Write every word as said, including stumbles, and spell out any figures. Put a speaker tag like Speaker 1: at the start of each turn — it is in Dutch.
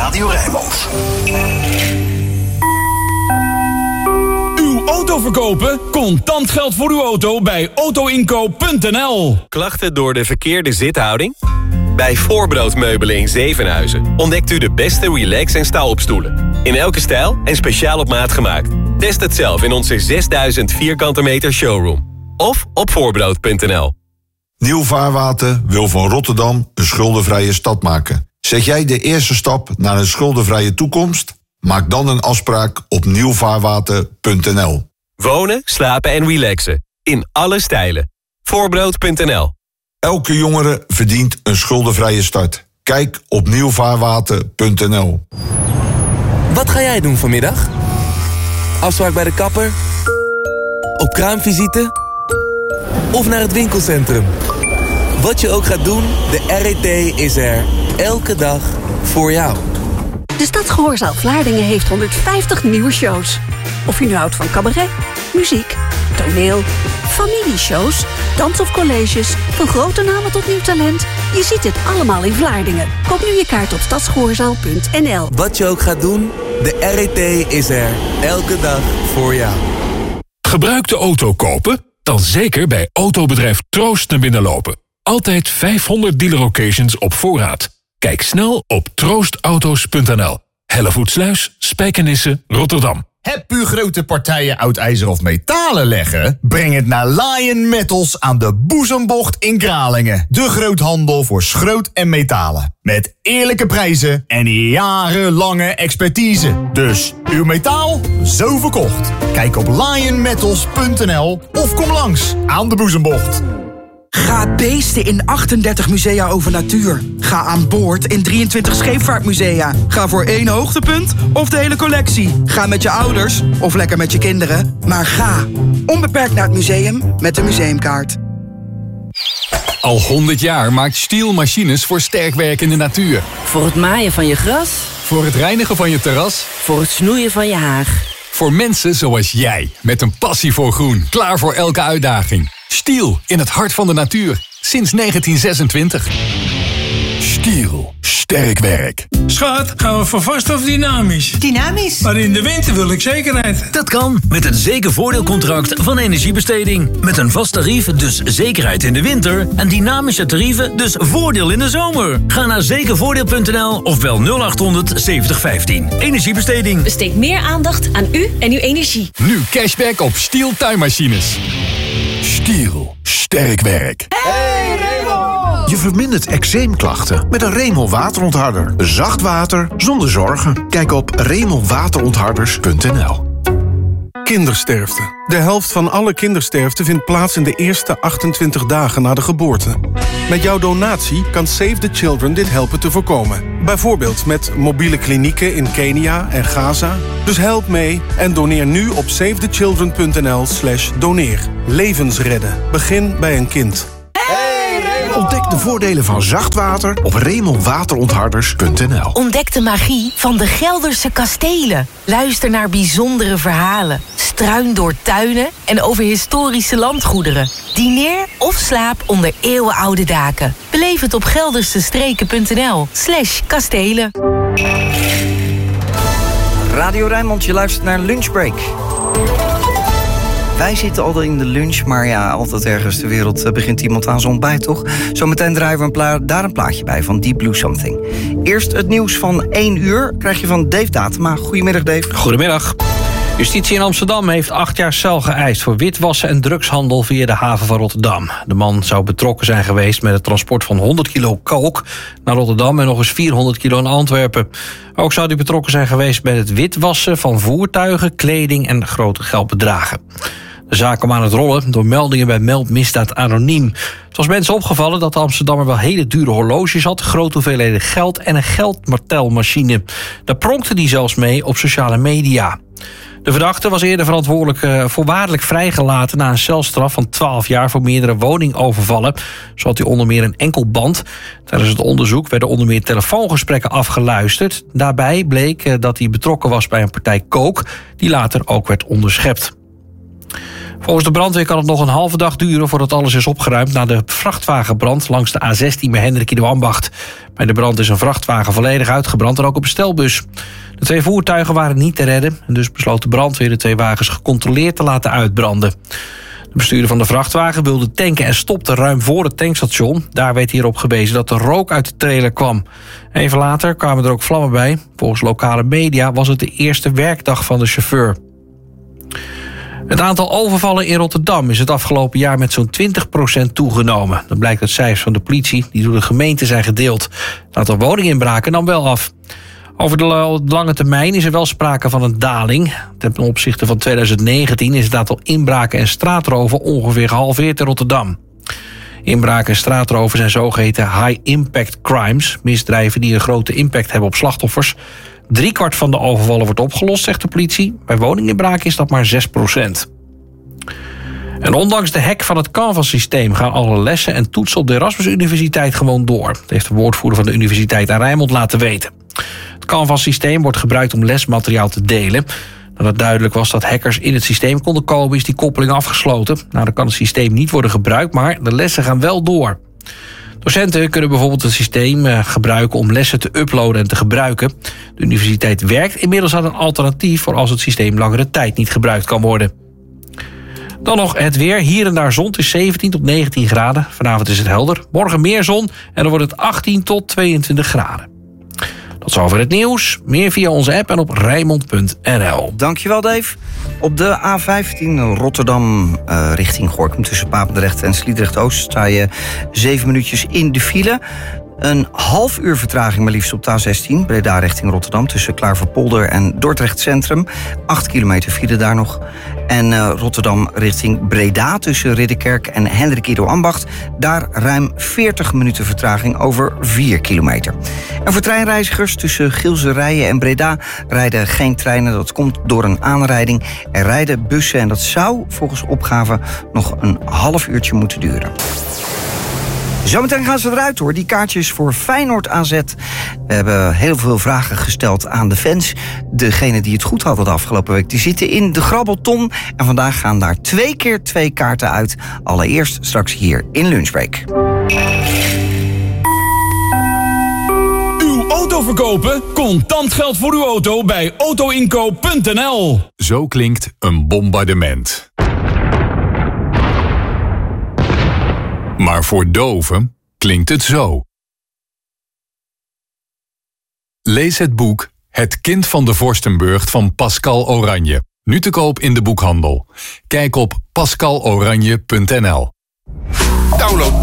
Speaker 1: Radio Rijnmond.
Speaker 2: Uw auto verkopen? Contant geld voor uw auto bij autoinkoop punt n l.
Speaker 3: Klachten door de verkeerde zithouding? Bij Voorbroodmeubelen in Zevenhuizen ontdekt u de beste relax- en staalopstoelen. In elke stijl en speciaal op maat gemaakt. Test het zelf in onze zesduizend vierkante meter showroom. Of op voorbrood punt n l.
Speaker 4: Nieuw Vaarwater wil van Rotterdam een schuldenvrije stad maken. Zet jij de eerste stap naar een schuldenvrije toekomst? Maak dan een afspraak op nieuw vaarwater punt n l.
Speaker 3: Wonen, slapen en relaxen. In alle stijlen. voorbrood punt n l.
Speaker 4: Elke jongere verdient een schuldenvrije start. Kijk op nieuw vaarwater punt n l.
Speaker 5: Wat ga jij doen vanmiddag? Afspraak bij de kapper? Op kraamvisite? Of naar het winkelcentrum? Wat je ook gaat doen, de R E T is er elke dag voor jou.
Speaker 6: De Stadsgehoorzaal Vlaardingen heeft honderdvijftig nieuwe shows. Of je nu houdt van cabaret, muziek, toneel, familieshows, dans of colleges, van grote namen tot nieuw talent. Je ziet het allemaal in Vlaardingen. Koop nu je kaart op stadsgehoorzaal punt n l.
Speaker 5: Wat je ook gaat doen, de R E T is er elke dag voor jou.
Speaker 2: Gebruikte auto kopen? Dan zeker bij autobedrijf Troost naar binnen lopen. Altijd vijfhonderd dealer locations op voorraad. Kijk snel op troost auto's punt n l. Hellevoetsluis, Spijkenisse, Rotterdam.
Speaker 7: Heb u grote partijen oud ijzer of metalen leggen? Breng het naar Lion Metals aan de Boezembocht in Kralingen. De groothandel voor schroot en metalen. Met eerlijke prijzen en jarenlange expertise. Dus uw metaal, zo verkocht. Kijk op lion metals punt n l of kom langs aan de Boezembocht.
Speaker 8: Ga beesten in achtendertig musea over natuur. Ga aan boord in drieëntwintig scheepvaartmusea. Ga voor één hoogtepunt of de hele collectie. Ga met je ouders of lekker met je kinderen. Maar ga onbeperkt naar het museum met de museumkaart.
Speaker 9: Al honderd jaar maakt Stihl machines voor sterk werk in de natuur.
Speaker 10: Voor het maaien van je gras.
Speaker 9: Voor het reinigen van je terras.
Speaker 10: Voor het snoeien van je haag.
Speaker 9: Voor mensen zoals jij, met een passie voor groen. Klaar voor elke uitdaging. Stihl, in het hart van de natuur. Sinds negentien zesentwintig. Stihl, sterk werk.
Speaker 11: Schat, gaan we voor vast of dynamisch?
Speaker 12: Dynamisch.
Speaker 11: Maar in de winter wil ik zekerheid.
Speaker 13: Dat kan met het zekervoordeelcontract van Energiebesteding. Met een vast tarief, dus zekerheid in de winter. En dynamische tarieven, dus voordeel in de zomer. Ga naar zekervoordeel punt n l of bel nul acht honderd zeventig vijftien. Energiebesteding.
Speaker 14: Besteed meer aandacht aan u en uw energie.
Speaker 9: Nu cashback op Stihl tuinmachines. Stihl, sterk werk.
Speaker 1: Hey Remol! Je vermindert eczeemklachten met een Remol waterontharder. Zacht water zonder zorgen. Kijk op remol waterontharders punt n l.
Speaker 15: Kindersterfte. De helft van alle kindersterfte vindt plaats in de eerste achtentwintig dagen na de geboorte. Met jouw donatie kan Save the Children dit helpen te voorkomen. Bijvoorbeeld met mobiele klinieken in Kenia en Gaza. Dus help mee en doneer nu op save the children punt n l slash doneer. Levens redden. Begin bij een kind.
Speaker 1: Ontdek de voordelen van zacht water op remol waterontharders punt n l.
Speaker 16: Ontdek de magie van de Gelderse kastelen. Luister naar bijzondere verhalen. Struin door tuinen en over historische landgoederen. Dineer of slaap onder eeuwenoude daken. Beleef het op geldersestreken punt n l slash kastelen.
Speaker 17: Radio Rijnmond, je luistert naar Lunchbreak. Wij zitten al in de lunch, maar ja, altijd ergens ter wereld begint iemand aan zijn ontbijt, toch? Zometeen draaien we een pla- daar een plaatje bij van Deep Blue Something. Eerst het nieuws van één uur krijg je van Dave Datema. Goedemiddag, Dave.
Speaker 18: Goedemiddag. Justitie in Amsterdam heeft acht jaar cel geëist voor witwassen en drugshandel via de haven van Rotterdam. De man zou betrokken zijn geweest met het transport van honderd kilo kook naar Rotterdam en nog eens vierhonderd kilo naar Antwerpen. Ook zou hij betrokken zijn geweest met het witwassen van voertuigen, kleding en grote geldbedragen. De zaak kwam aan het rollen door meldingen bij Meldmisdaad Anoniem. Het was mensen opgevallen dat de Amsterdammer wel hele dure horloges had, grote hoeveelheden geld en een geldmartelmachine. Daar pronkte hij zelfs mee op sociale media. De verdachte was eerder verantwoordelijk uh, voorwaardelijk vrijgelaten na een celstraf van twaalf jaar voor meerdere woningovervallen. Zo had hij onder meer een enkelband. Tijdens het onderzoek werden onder meer telefoongesprekken afgeluisterd. Daarbij bleek uh, dat hij betrokken was bij een partij kook, die later ook werd onderschept. Volgens de brandweer kan het nog een halve dag duren voordat alles is opgeruimd na de vrachtwagenbrand langs de A zestien bij Hendrik Ido Ambacht. Bij de brand is een vrachtwagen volledig uitgebrand en ook een bestelbus. De twee voertuigen waren niet te redden en dus besloot de brandweer de twee wagens gecontroleerd te laten uitbranden. De bestuurder van de vrachtwagen wilde tanken en stopte ruim voor het tankstation. Daar werd hierop gewezen dat er rook uit de trailer kwam. Even later kwamen er ook vlammen bij. Volgens lokale media was het de eerste werkdag van de chauffeur. Het aantal overvallen in Rotterdam is het afgelopen jaar met zo'n twintig procent toegenomen. Dat blijkt uit cijfers van de politie die door de gemeente zijn gedeeld. Het aantal woninginbraken nam wel af. Over de lange termijn is er wel sprake van een daling. Ten opzichte van tweeduizend negentien is het aantal inbraken en straatroven ongeveer gehalveerd in Rotterdam. Inbraken en straatroven zijn zogeheten high-impact crimes. Misdrijven die een grote impact hebben op slachtoffers. Driekwart van de overvallen wordt opgelost, zegt de politie. Bij woninginbraken is dat maar zes procent. En ondanks de hack van het Canvas-systeem gaan alle lessen en toetsen op de Erasmus Universiteit gewoon door. Dat heeft de woordvoerder van de Universiteit aan Rijnmond laten weten. Het Canvas-systeem wordt gebruikt om lesmateriaal te delen. Nadat duidelijk was dat hackers in het systeem konden komen, is die koppeling afgesloten. Nou, dan kan het systeem niet worden gebruikt, maar de lessen gaan wel door. Docenten kunnen bijvoorbeeld het systeem gebruiken om lessen te uploaden en te gebruiken. De universiteit werkt inmiddels aan een alternatief voor als het systeem langere tijd niet gebruikt kan worden. Dan nog het weer. Hier en daar zon. Het is zeventien tot negentien graden. Vanavond is het helder. Morgen meer zon en dan wordt het achttien tot tweeëntwintig graden. Tot zover het nieuws. Meer via onze app en op rijnmond punt n l.
Speaker 17: Dankjewel, Dave. Op de A vijftien Rotterdam uh, richting Gorinchem tussen Papendrecht en Sliedrecht-Oost sta je zeven minuutjes in de file. Een half uur vertraging maar liefst op de A zestien. Breda richting Rotterdam tussen Klaverpolder en Dordrecht Centrum. Acht kilometer file daar nog. En uh, Rotterdam richting Breda tussen Ridderkerk en Hendrik Ido Ambacht. Daar ruim veertig minuten vertraging over vier kilometer. En voor treinreizigers tussen Gilserijen en Breda rijden geen treinen. Dat komt door een aanrijding. Er rijden bussen en dat zou volgens opgave nog een half uurtje moeten duren. Zometeen gaan ze eruit hoor, die kaartjes voor Feyenoord A Z. We hebben heel veel vragen gesteld aan de fans. Degene die het goed hadden de afgelopen week, die zitten in de grabbelton. En vandaag gaan daar twee keer twee kaarten uit. Allereerst straks hier in Lunchbreak.
Speaker 12: Uw auto verkopen? Contant geld voor uw auto bij autoinkoop punt n l.
Speaker 9: Zo klinkt een bombardement. Maar voor doven klinkt het zo. Lees het boek Het kind van de Vorstenburgt van Pascal Oranje. Nu te koop in de boekhandel. Kijk op pascal oranje punt n l.
Speaker 1: Download